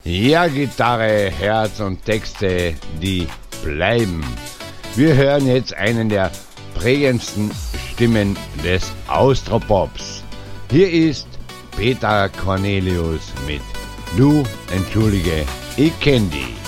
Ja, Gitarre, Herz und Texte, die bleiben. Wir hören jetzt einen der prägendsten Stimmen des Austropops. Hier ist Peter Cornelius mit Du, entschuldige, ich kenn dich.